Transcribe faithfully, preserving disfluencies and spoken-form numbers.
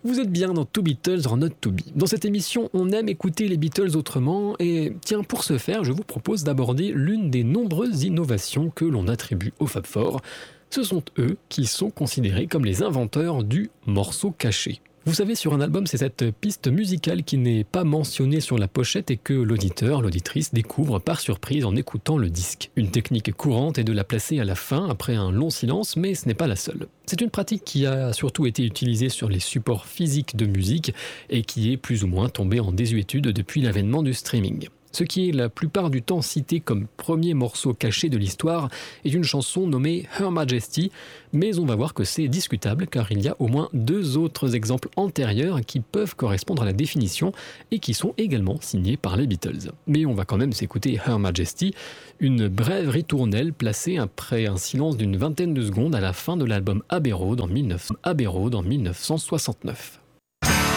Vous êtes bien dans Two Beatles or Not To Be. Dans cette émission, on aime écouter les Beatles autrement et tiens, pour ce faire, je vous propose d'aborder l'une des nombreuses innovations que l'on attribue aux Fab Four. Ce sont eux qui sont considérés comme les inventeurs du morceau caché. Vous savez, sur un album, c'est cette piste musicale qui n'est pas mentionnée sur la pochette et que l'auditeur, l'auditrice découvre par surprise en écoutant le disque. Une technique courante est de la placer à la fin après un long silence, mais ce n'est pas la seule. C'est une pratique qui a surtout été utilisée sur les supports physiques de musique et qui est plus ou moins tombée en désuétude depuis l'avènement du streaming. Ce qui est la plupart du temps cité comme premier morceau caché de l'histoire est une chanson nommée Her Majesty, mais on va voir que c'est discutable car il y a au moins deux autres exemples antérieurs qui peuvent correspondre à la définition et qui sont également signés par les Beatles. Mais on va quand même s'écouter Her Majesty, une brève ritournelle placée après un silence d'une vingtaine de secondes à la fin de l'album Abbey Road en mille neuf cent soixante-neuf.